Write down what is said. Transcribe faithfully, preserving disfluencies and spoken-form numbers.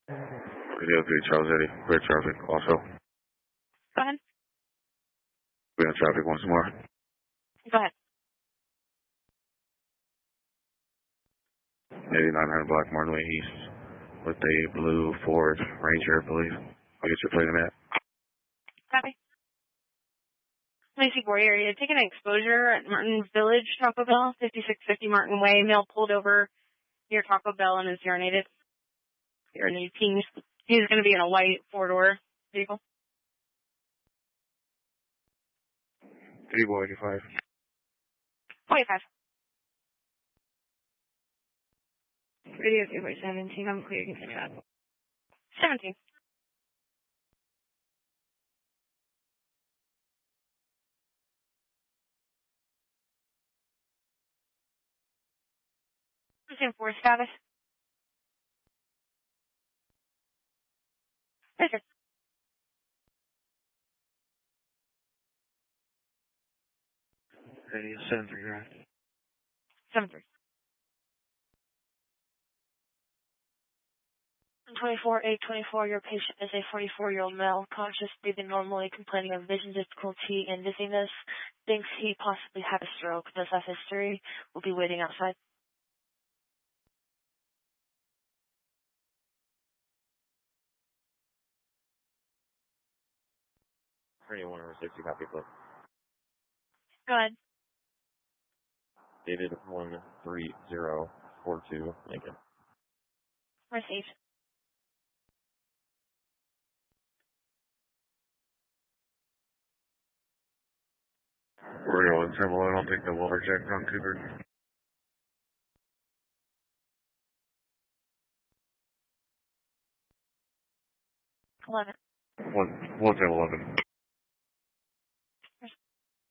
Radio three, Charles Eddie. Clear traffic also. Go ahead. We have traffic once more. Go ahead. eighty-nine hundred block Martin Way East with a blue Ford Ranger, I believe. I'll get your plate in that. Copy. Lacey Boy area. Taking an exposure at Martin Village Taco Bell, fifty-six fifty Martin Way. Male pulled over near Taco Bell and is urinated. Urinating. He's going to be in a white four-door vehicle. three boy eighty-five. twenty-five. Radio two by seventeen. I'm clear. You can shot. seventeen. ten four status. Yes, sir. Radio seven three, right? seven three. twenty-four eight twenty-four, your patient is a forty-four-year-old male, conscious, breathing normally, complaining of vision difficulty and dizziness, thinks he possibly had a stroke, does have history, will be waiting outside. Radio one over sixty, copy, please. Go ahead. Dated one three zero four two, Lincoln. Received. Radio one seven one, I'll take the water check from Cooper. eleven. One, one seven eleven.